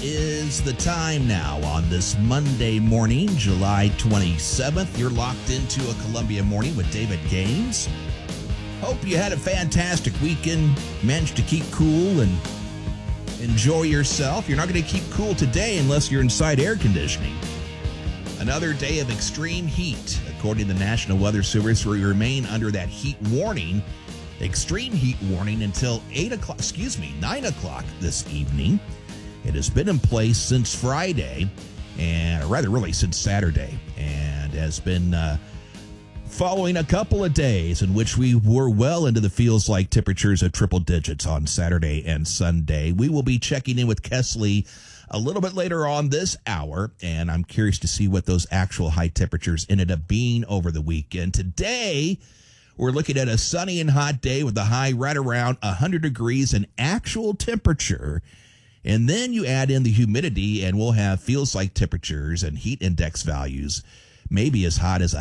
is the time now on this Monday morning, July 27th. You're locked into a Columbia Morning with David Gaines. Hope you had a fantastic weekend, managed to keep cool and enjoy yourself. You're not going to keep cool today unless you're inside air conditioning. Another day of extreme heat. According to the National Weather Service, we remain under that heat warning, extreme heat warning, until 9 o'clock this evening. It has been in place since Friday, and rather really since Saturday, and has been following a couple of days in which we were well into the feels like temperatures of triple digits on Saturday and Sunday. We will be checking in with Kesley a little bit later on this hour, and I'm curious to see what those actual high temperatures ended up being over the weekend. Today, we're looking at a sunny and hot day with a high right around 100 degrees in actual temperature. And then you add in the humidity, and we'll have feels like temperatures and heat index values maybe as hot as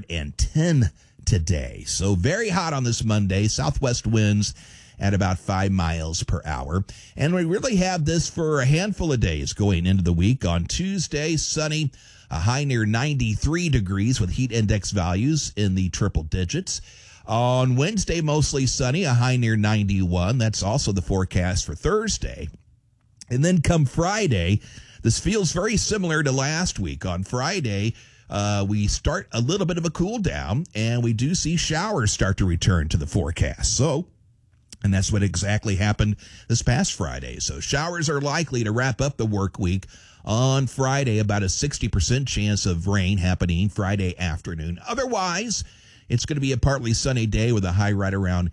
110 today. So very hot on this Monday. Southwest winds at about 5 miles per hour. And we really have this for a handful of days going into the week. On Tuesday, sunny, a high near 93 degrees with heat index values in the triple digits. On Wednesday, mostly sunny, a high near 91. That's also the forecast for Thursday. And then come Friday, this feels very similar to last week. On Friday, we start a little bit of a cool down, and we do see showers start to return to the forecast. And that's what exactly happened this past Friday. So showers are likely to wrap up the work week on Friday, about a 60% chance of rain happening Friday afternoon. Otherwise, it's going to be a partly sunny day with a high right around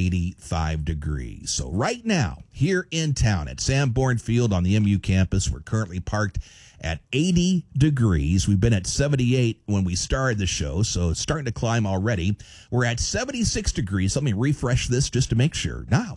85 degrees. So right now, here in town at Sanborn Field on the MU campus, we're currently parked at 80 degrees. We've been at 78 when we started the show, so it's starting to climb already. We're at 76 degrees. Let me refresh this just to make sure. Now,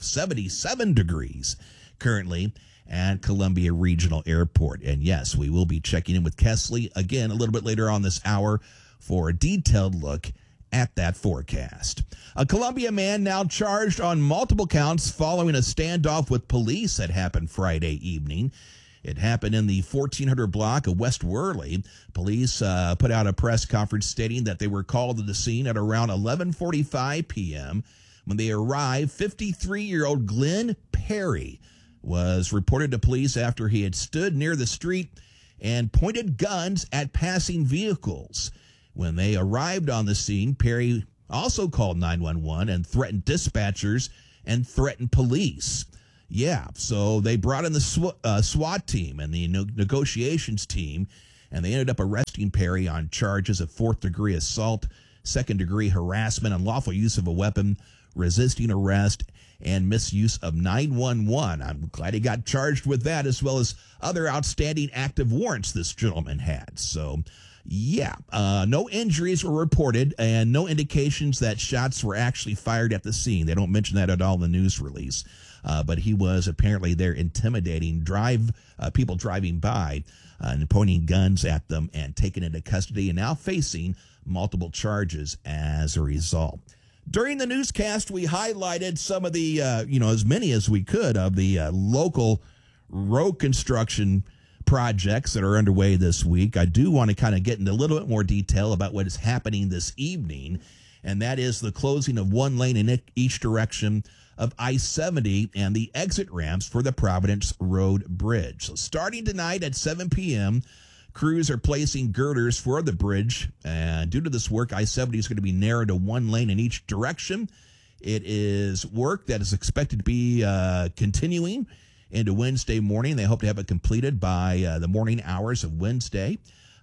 77 degrees currently at Columbia Regional Airport. And yes, we will be checking in with Kesley again a little bit later on this hour for a detailed look at that forecast. A Columbia man now charged on multiple counts following a standoff with police that happened Friday evening. It happened in the 1400 block of West Worley. Police put out a press conference stating that they were called to the scene at around 11:45 p.m. When they arrived, 53-year-old Glenn Perry was reported to police after he had stood near the street and pointed guns at passing vehicles. When they arrived on the scene, Perry also called 911 and threatened dispatchers and threatened police. Yeah, so they brought in the SWAT team and the negotiations team, and they ended up arresting Perry on charges of fourth-degree assault, second-degree harassment, unlawful use of a weapon, resisting arrest, and misuse of 911. I'm glad he got charged with that, as well as other outstanding active warrants this gentleman had. So, yeah, no injuries were reported and no indications that shots were actually fired at the scene. They don't mention that at all in the news release. But he was apparently there intimidating people driving by and pointing guns at them and taken into custody and now facing multiple charges as a result. During the newscast, we highlighted some of the, as many as we could of the local road construction projects that are underway this week. I do want to kind of get into a little bit more detail about what is happening this evening, and that is the closing of one lane in each direction of I-70 and the exit ramps for the Providence Road Bridge. So starting tonight at 7 p.m., crews are placing girders for the bridge, and due to this work, I-70 is going to be narrowed to one lane in each direction. It is work that is expected to be continuing into Wednesday morning. They hope to have it completed by the morning hours of Wednesday.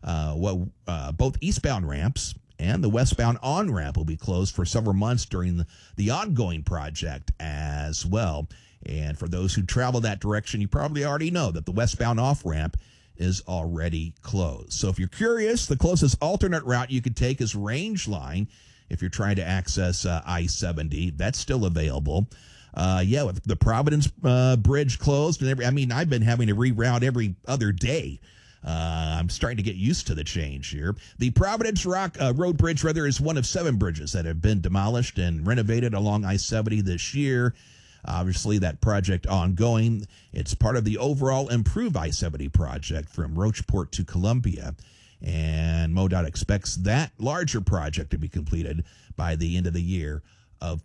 Both eastbound ramps and the westbound on-ramp will be closed for several months during the ongoing project as well. And for those who travel that direction, you probably already know that the westbound off-ramp is already closed. So if you're curious, the closest alternate route you could take is Range Line if you're trying to access I-70. That's still available. With the Providence Bridge closed, and I've been having to reroute every other day. I'm starting to get used to the change here. The Providence Road Bridge, is one of 7 bridges that have been demolished and renovated along I-70 this year. Obviously, that project ongoing. It's part of the overall Improve I-70 project from Rocheport to Columbia. And MoDOT expects that larger project to be completed by the end of the year of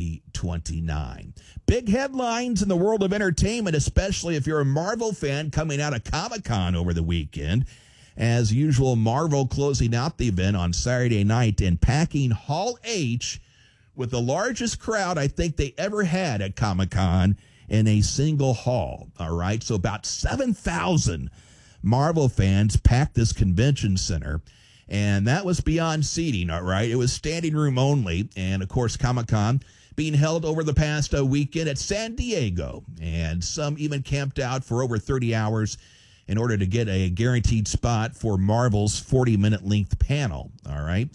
2029. Big headlines in the world of entertainment, especially if you're a Marvel fan, coming out of Comic-Con over the weekend. As usual, Marvel closing out the event on Saturday night and packing Hall H with the largest crowd I think they ever had at Comic-Con in a single hall. All right, so about 7,000 Marvel fans packed this convention center, and that was beyond seating. All right, it was standing room only. And of course, Comic-Con being held over the past weekend at San Diego, and some even camped out for over 30 hours in order to get a guaranteed spot for Marvel's 40-minute length panel. All right,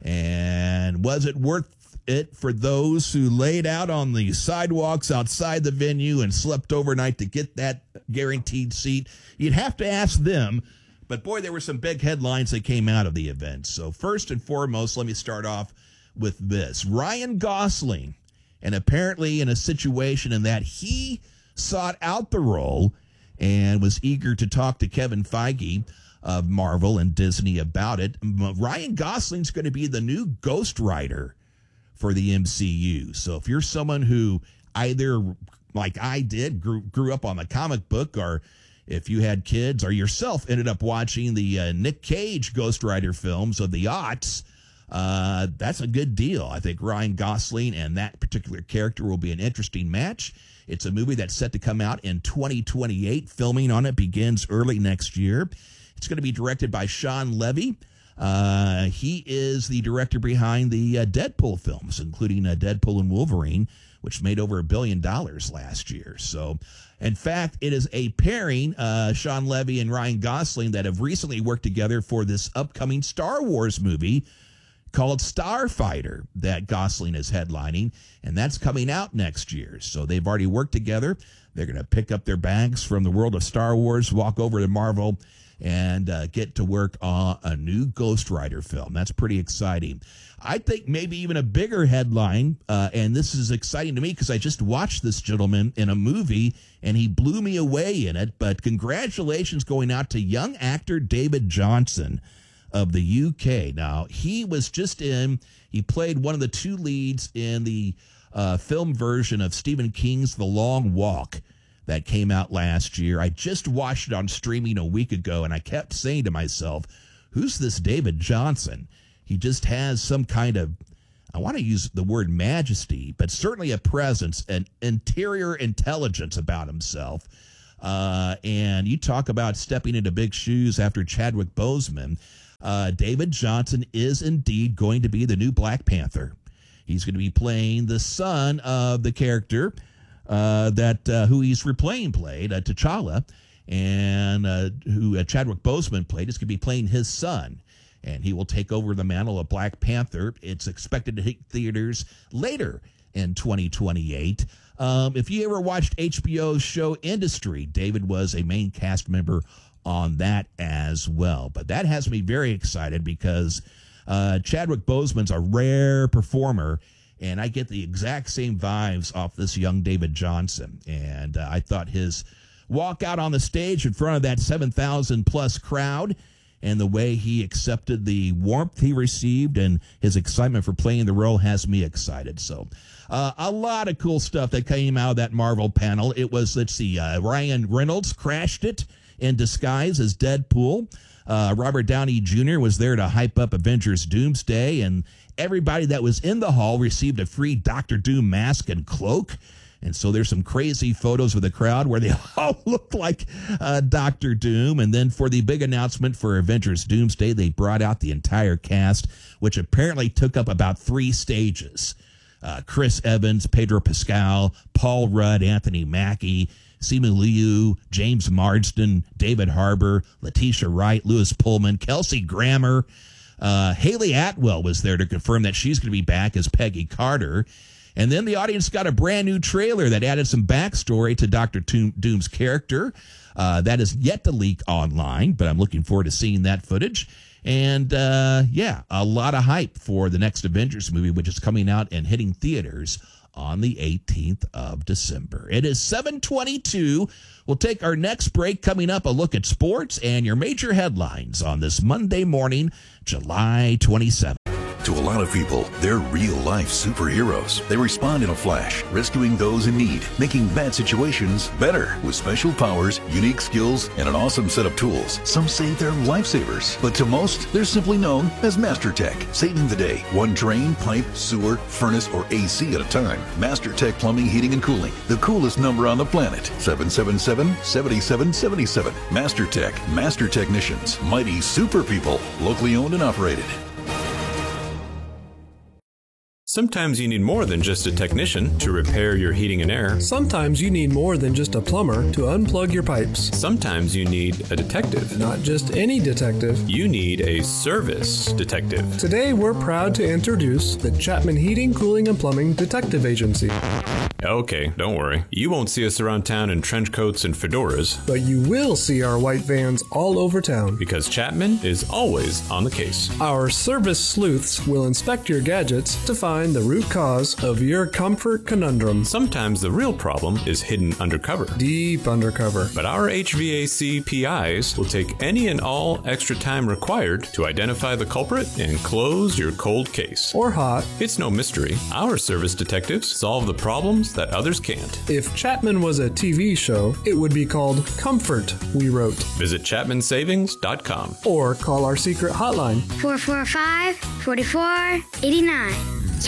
and was it worth it for those who laid out on the sidewalks outside the venue and slept overnight to get that guaranteed seat? You'd have to ask them. But boy, there were some big headlines that came out of the event. So first and foremost, let me start off with this. Ryan Gosling, and apparently in a situation in that he sought out the role and was eager to talk to Kevin Feige of Marvel and Disney about it. Ryan Gosling's going to be the new Ghost Rider for the MCU. So if you're someone who either, like I did, grew up on the comic book, or if you had kids or yourself ended up watching the Nick Cage Ghost Rider films of the aughts, that's a good deal. I think Ryan Gosling and that particular character will be an interesting match. It's a movie that's set to come out in 2028. Filming on it begins early next year. It's going to be directed by Sean Levy. He is the director behind the Deadpool films, including Deadpool and Wolverine, which made over $1 billion last year. So, in fact, it is a pairing, Sean Levy and Ryan Gosling, that have recently worked together for this upcoming Star Wars movie called Starfighter that Gosling is headlining, and that's coming out next year. So they've already worked together. They're going to pick up their bags from the world of Star Wars, walk over to Marvel, and get to work on a new Ghost Rider film. That's pretty exciting. I think maybe even a bigger headline, and this is exciting to me because I just watched this gentleman in a movie, and he blew me away in it, but congratulations going out to young actor David Johnson of the UK. Now, he played one of the two leads in the film version of Stephen King's The Long Walk that came out last year. I just watched it on streaming a week ago, and I kept saying to myself, who's this David Johnson? He just has some kind of, I want to use the word majesty, but certainly a presence, an interior intelligence about himself. And you talk about stepping into big shoes after Chadwick Boseman. David Johnson is indeed going to be the new Black Panther. He's going to be playing the son of the character who he's played, T'Challa, and who Chadwick Boseman played. Is going to be playing his son, and he will take over the mantle of Black Panther. It's expected to hit theaters later in 2028. If you ever watched HBO's show Industry, David was a main cast member on that as well. But that has me very excited because Chadwick Boseman's a rare performer, and I get the exact same vibes off this young David Johnson. And I thought his walk out on the stage in front of that 7,000-plus crowd and the way he accepted the warmth he received and his excitement for playing the role has me excited. So a lot of cool stuff that came out of that Marvel panel. It was, Ryan Reynolds crashed it in disguise as Deadpool. Robert Downey Jr. was there to hype up Avengers Doomsday, and everybody that was in the hall received a free Dr. Doom mask and cloak. And so there's some crazy photos of the crowd where they all look like Dr. Doom. And then for the big announcement for Avengers Doomsday, they brought out the entire cast, which apparently took up about 3 stages. Chris Evans, Pedro Pascal, Paul Rudd, Anthony Mackie, Simu Liu, James Marsden, David Harbour, Letitia Wright, Lewis Pullman, Kelsey Grammer. Haley Atwell was there to confirm that she's going to be back as Peggy Carter. And then the audience got a brand new trailer that added some backstory to Dr. Doom's character. That is yet to leak online, but I'm looking forward to seeing that footage. And, a lot of hype for the next Avengers movie, which is coming out and hitting theaters on the 18th of December. It is 7:22. We'll take our next break. Coming up, a look at sports and your major headlines on this Monday morning, July 27th. To a lot of people, they're real-life superheroes. They respond in a flash, rescuing those in need, making bad situations better with special powers, unique skills, and an awesome set of tools. Some say they're lifesavers, but to most, they're simply known as MasterTech, saving the day. One drain, pipe, sewer, furnace, or AC at a time. MasterTech Plumbing, Heating, and Cooling. The coolest number on the planet. 777-7777. MasterTech. Master Technicians. Mighty super people. Locally owned and operated. Sometimes you need more than just a technician to repair your heating and air. Sometimes you need more than just a plumber to unplug your pipes. Sometimes you need a detective. Not just any detective. You need a service detective. Today we're proud to introduce the Chapman Heating, Cooling, and Plumbing Detective Agency. Okay, don't worry. You won't see us around town in trench coats and fedoras. But you will see our white vans all over town. Because Chapman is always on the case. Our service sleuths will inspect your gadgets to find the root cause of your comfort conundrum. Sometimes the real problem is hidden undercover. Deep undercover. But our HVAC PIs will take any and all extra time required to identify the culprit and close your cold case. Or hot. It's no mystery. Our service detectives solve the problems that others can't. If Chapman was a TV show, it would be called Comfort, we wrote. Visit ChapmanSavings.com. Or call our secret hotline. 445-4489. Yeah!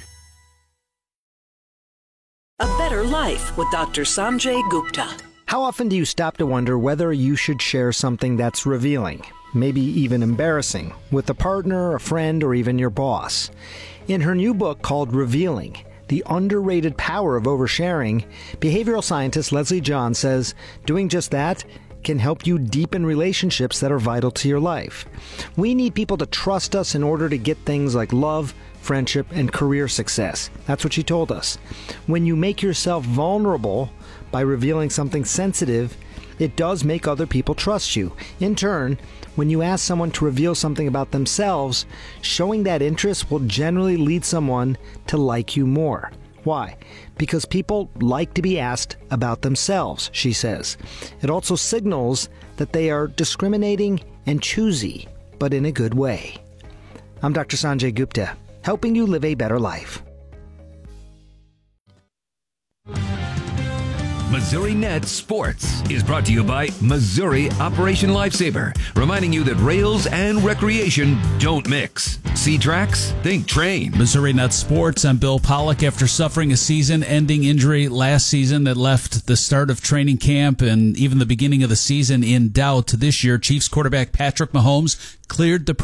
A Better Life with Dr. Sanjay Gupta. How often do you stop to wonder whether you should share something that's revealing, maybe even embarrassing, with a partner, a friend, or even your boss? In her new book called Revealing, The Underrated Power of Oversharing, behavioral scientist Leslie John says doing just that can help you deepen relationships that are vital to your life. We need people to trust us in order to get things like love, friendship, and career success. That's what she told us. When you make yourself vulnerable by revealing something sensitive, it does make other people trust you. In turn, when you ask someone to reveal something about themselves, showing that interest will generally lead someone to like you more. Why? Because people like to be asked about themselves, she says. It also signals that they are discriminating and choosy, but in a good way. I'm Dr. Sanjay Gupta, helping you live a better life. Missouri Net Sports is brought to you by Missouri Operation Lifesaver, reminding you that rails and recreation don't mix. See tracks? Think train. Missouri Net Sports. I'm Bill Pollock. After suffering a season-ending injury last season that left the start of training camp and even the beginning of the season in doubt, this year Chiefs quarterback Patrick Mahomes cleared the